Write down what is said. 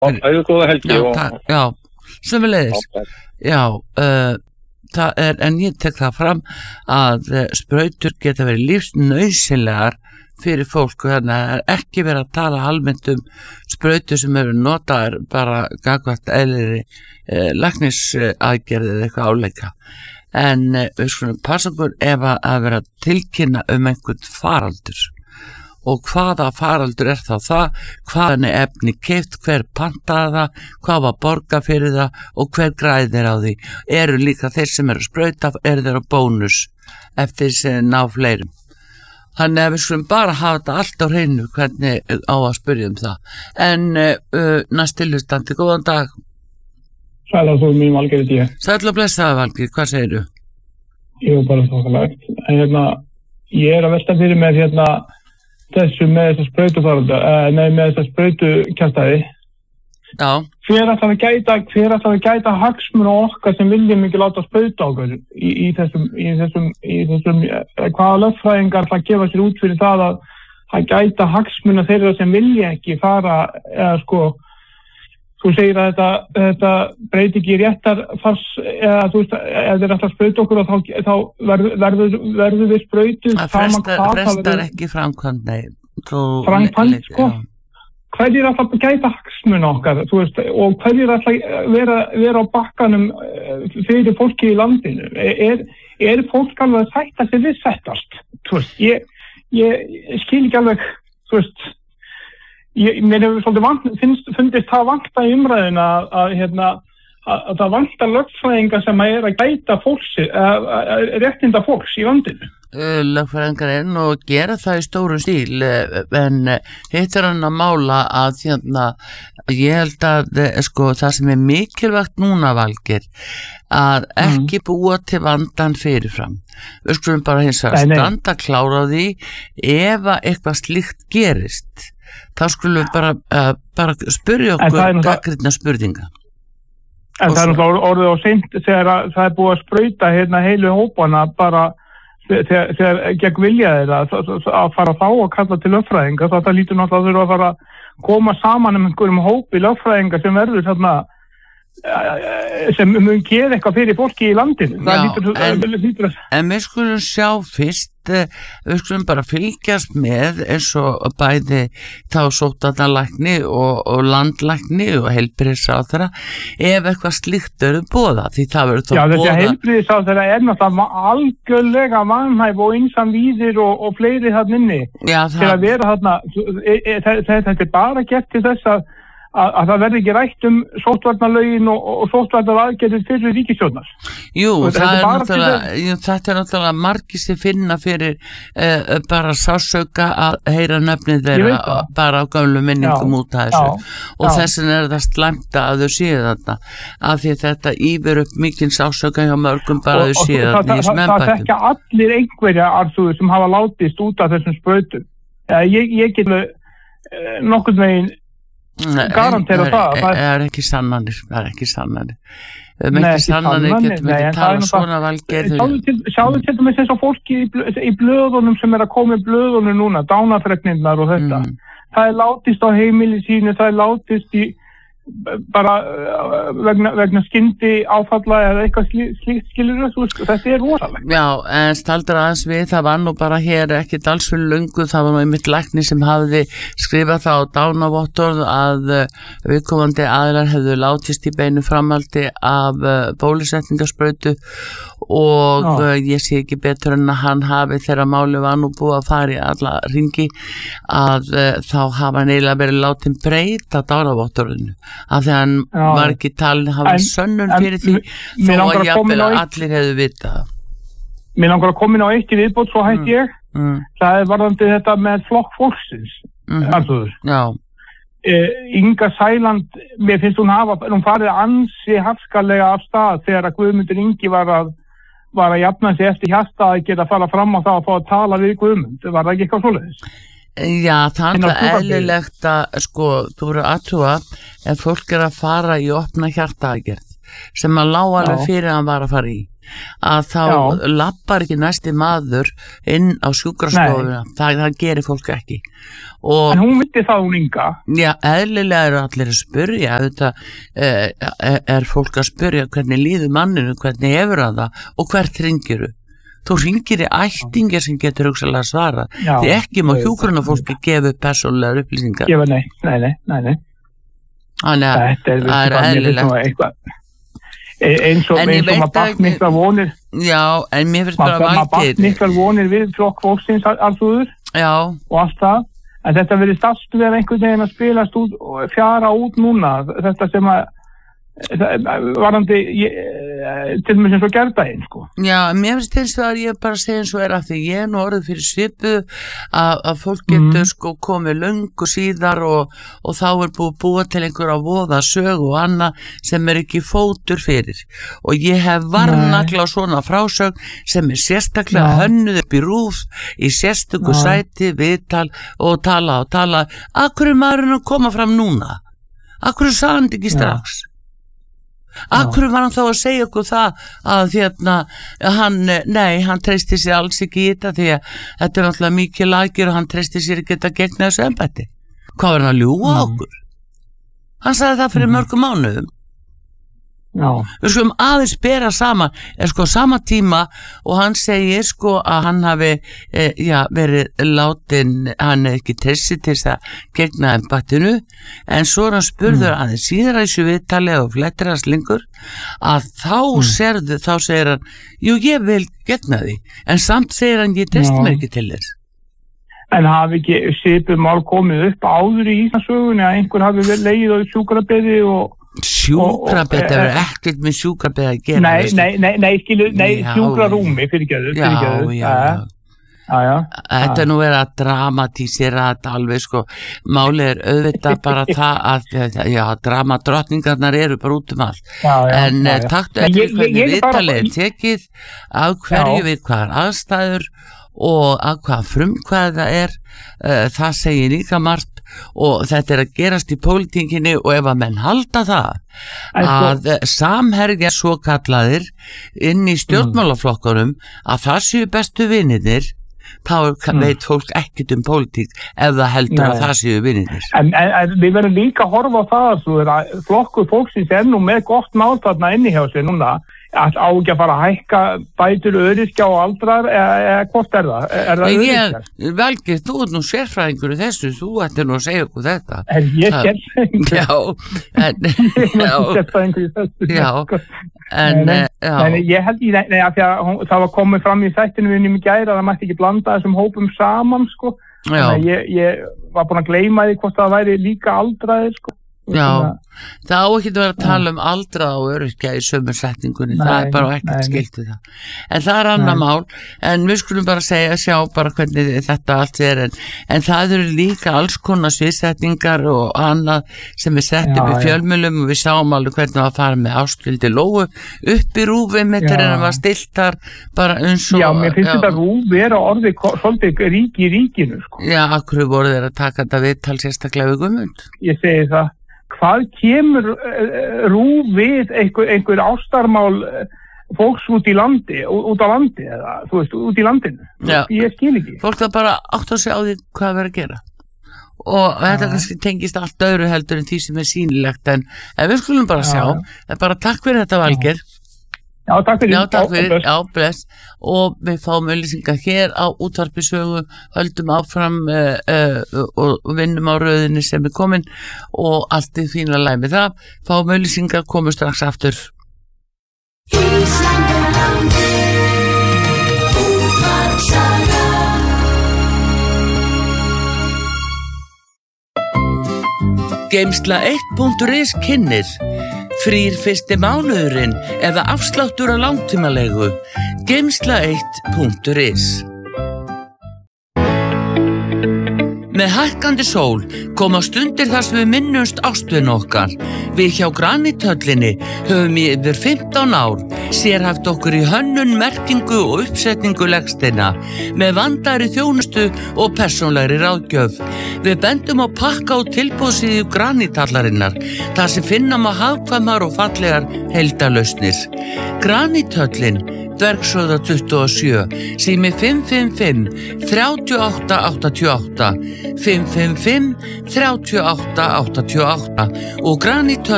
Æðu góða helgi. Já, sömuleiðis. Já, en ég tek það fram að sprautur geta verið lífsnauðsynlegar fyrir fólk, þannig að það er ekki verið að tala almennt sprautur sem eru notaðar bara gagnvart eðlilegri læknisaðgerð eða eitthvað áleika. En við skulum passa okkur ef að vera að tilkynna einhvern faraldur. Og hvaða faraldur er það, hvaðan er efni keypt, hver pantaði það, hvað var borgað fyrir það og hver græðir á því. Eru líka þeir sem eru að sprauta, eru þeir á bónus eftir sem ná fleirum. Þannig að við skulum bara hafa þetta allt á hreinu hvernig á að spyrja það. En næst tilhustandi, góðan dag. Sæl og þú mín Valgeir í ég. Sæl og blessaði Valgeir, hvað segirðu? Ég bara þokkalegt. En ég að velta fyrir mér þessu með þessa sprautufaralda, með þessa sprautukjaftaði. Já. Hver ætlar að gæta hagsmuna okkar sem viljum ekki láta sprauta okkur í þessum hvaða lögfræðingar ætla að gefa sér út fyrir það að gæta hagsmuna þeirra sem vilja ekki fara, eða þú segir að þetta breyti ekki réttarfars, eða þú veist, ef þeir ætla að sprauta okkur þá verður við sprautuð. Það frestar ekki framkvæmd, nei. Framkvæmd, Hverjir ætla að gæta hagsmuna okkar, þú veist, og hverjir ætla að vera á bakkanum fyrir fólki í landinu? Er fólk alveg að sætta sig við settast? Þú veist, ég skil ekki alveg, þú veist, mér hefur svolítið fundist það vanta í umræðina að það vantar lögfræðingar sem að gæta réttinda fólks í landinu. Lögfræðingar er nú að gera það í stóru stíl, en hitt hann að mála að ég held að það sem er mikilvægt núna Valgeir, að ekki búa til vandan fyrirfram. Við skulum bara hins vegar standa klára á því ef eitthvað slíkt gerist. Þá skulum við bara spyrja okkur gagnrýna spurninga. En það er orðið á seint þegar það er búið að sprauta heilu hópana bara þegar gegn vilja þeirra að fara þá og kalla til lögfræðinga, það lítur náttúrulega að þurfa að fara að koma saman einhverjum hópi lögfræðinga sem verður sem mun gera eitthvað fyrir fólki í landinu. En við skulum sjá fyrst, við skulum bara fylgjast með eins og bæði þá sóttvarnalækni og landlækni og heilbrigðisráðherra ef eitthvað slíkt eru boðað, því það verður þá boðað. Já, þessi heilbrigðisráðherra er náttúrulega algjörlega vanhæf og einsamvíðir og fleiri þarna inni. Já, til að vera þarna, þetta er bara gert til þess að það verði ekki rætt sóttvarnalögin og sóttvarnaaðgerðir fyrir ríkisstjórnar. Jú, þetta er náttúrulega margir sem finna fyrir bara sásauka að heyra nöfnið þeirra bara á gömlu minningum út af þessu. Og þessin er það slæmt að þau séu þarna, af því þetta ýfir upp mikinn sásauka hjá mörgum bara þau séu þarna í þessum embættum. Það þekka allir einhverja Arþrúður sem hafa látist út af þessum sprautum. Ég get nokkurn veginn garantera það er ekki sannanir ekki sannanir getum ekki tala svona Valgeir. Sjáðu til dæmis eins og fólki í blöðunum sem er að koma í blöðunum núna, dánafregnirnar og þetta, það er látist á heimili sínu, það er látist bara vegna skyndi áfalla eða eitthvað slíkt, skilur þetta er rosalegt. Já, en staldur aðeins við, það var nú bara hér ekkert alls fyrir löngu, það var nú einmitt læknir sem hafði skrifað það á dánavottorð að viðkomandi aðilar hefðu látist í beinu framhaldi af bólusetningarsprautu og ég sé ekki betur en að hann hafi þegar máli var nú búið að fara í alla ringi að þá hafa hann eiginlega verið látin breyta dánavottorðinu af því að hann var ekki talin hafa sönnun fyrir því þó að jafnvel allir hefðu vitað. Mér langar að koma inn á eitt í viðbót svo hætti ég. Það er varðandi þetta með flokk fólksins. Arþrúður. Já. Inga Sæland, mér finnst hún farið ansi harkalega af stað þegar að Guðmundur Ingi var að jafna sig eftir hjarta að geta fara fram á það að fá að tala við Guðmund. Var það ekki eitthvað svoleiðis? Já, það er eðlilegt að þú eru aðtúa ef fólk er að fara í opna hjartaaðgerð sem að lá alveg fyrir að hann var að fara í að þá lappar ekki næsti maður inn á sjúkrastofuna, það gerir fólk ekki. Og, en hún vildi það hún Inga? Já, eðlilega eru allir að spyrja, þetta fólk að spyrja hvernig líður manninu, hvernig hefur hann það og hvert hringiru. Þú hringir í ættingja sem getur hugsalega svara, því ekki má hjúkrunarfólki gefa persónulegar upplýsingar. Nei. Þannig að það er eðlilegt. Eins og maður bakt miklar vonir. Já, en mér finnst bara Valgeir. Maður bakt miklar vonir við Flokk fólksins alþjóður og allt það. En þetta verið allt vera einhvern veginn að spilast út og fjara út núna. Þetta sem að varandi til mig sem svo gerðdægin sko. Já, mér finnst þess að ég bara segja eins og af því ég nú orðið fyrir svipu að fólk getur sko komið löngu síðar og þá búa til einhverja voða sög og annað sem ekki fótur fyrir og ég hef varnagla svona frásögn sem sérstaklega hönnuð upp í RÚV í sérstöku sæti, viðtal og tala að hverju maðurinn að koma fram núna? Að hverju sagði hann ekki strax? Akkur var hann þá að segja okkur það að hann treysti sér alls ekki í þetta því að þetta náttúrulega mikið lagir og hann treysti sér ekki að gegna þessu embætti. Hvað var hann að ljúga okkur? Hann sagði það fyrir mörgum mánuðum. Við skulum aðeins bera saman sko sama tíma og hann segir sko að hann hafi verið látin, hann ekki treysti til þess að gegna embættinu en svo hann spurður aðeins síðar þessu viðtali og flettir hans lengur að þá segir hann jú ég vil gegna því en samt segir hann ég treysti mér ekki til þess. En hafi ekki svipað mál komið upp áður í Íslandssögunni að einhver hafi verið legið á sjúkrabeði og sjúkrabeð, það verður ekkert með sjúkrabeð að gera. Nei, sjúkrarúmi fyrirgefðu. Þetta nú er að dramatísera þetta alveg sko, málið er auðvitað bara það að dramadrottningarnar eru bara út allt en taktu eftir hvernig viðtalið er tekið af hverju við hvaðar aðstæður og að hvað frumkvæði það er það segir líka margt og þetta er að gerast í pólitíkinni og ef að menn halda það að samherja svo kallaðir inn í stjórnmálaflokkunum að það séu bestu vinirnir þá veit fólk ekkert pólitík ef það heldur að það séu vinirnir. En við verðum líka að horfa á það að flokkur fólksins er nú með gott mál þarna inni hjá sér núna að á ekki að fara að hækka bætur öryrkja og aldrar eða hvort er það? Er það öryrkjar? Valgeir, þú ert nú sérfræðingur í þessu, þú ættir nú að segja okkur þetta. Er ég sérfræðingur? Já, sérfræðingur í þessu. En ég held í það var komið fram í þættinu við í gær að það mætti ekki blanda þessum hópum saman sko. Ég var búin að gleyma því hvort það væri líka aldraðir sko. Já, það á ekki að vera að tala aldraða og öryrkja í sömu setningunni, það er bara ekkert skilt við það. En það er annað mál, en við skulum bara sjá bara hvernig þetta allt er, en það eru líka alls konar sviðsetningar og annað sem við settum í fjölmjölum og við sáum alveg hvernig það var að fara með Ásthildi Lóu upp í RÚV þegar hann var stiltar bara eins og... Já, mér finnst þetta RÚV vera orðið svolítið rík í ríkinu, sko. Já, akkur voru þeir að taka þetta viðtal sérstaklega við Guðmund? Ég segi það. Hvað kemur RÚV við einhver ástarmál fólks út á landi eða, þú veist, út í landinu? Ég skil ekki. Fólk það bara átt að segja á því hvað verður að gera. Og þetta kannski tengist allt öðru heldur en því sem er sýnilegt, en við skulum bara sjá. Bara takk fyrir þetta, Valgeir. Já, takk fyrir. Já, bless. Og við fáum auglýsingar hér á Útvarpi Sögu, höldum áfram og vinnum á röðinni sem er komin og allt er fína læg með það. Fáum auglýsingar, komum strax aftur. Geimsla1.is kynnir frýr fyrsti mánuðurinn eða afsláttur á langtímalegu. Geimsla1.is. Með hækkandi sól koma stundir þar sem við minnumst ástvin okkar. Við hjá Granithöllinni höfum í yfir 15 ár Sérhæft okkur í hönnun, merkingu og uppsetningu legsteina með vandaðri þjónustu og persónlegri ráðgjöf. Við bendum á pakka og tilboðsíðu Granít-hallarinnar þar sem finna má hagkvæmar og fallegar heildarlausnir. Granít-höllin, Dvergshöfða 27, sími 555 3888, 555 3888 og Granít-höllin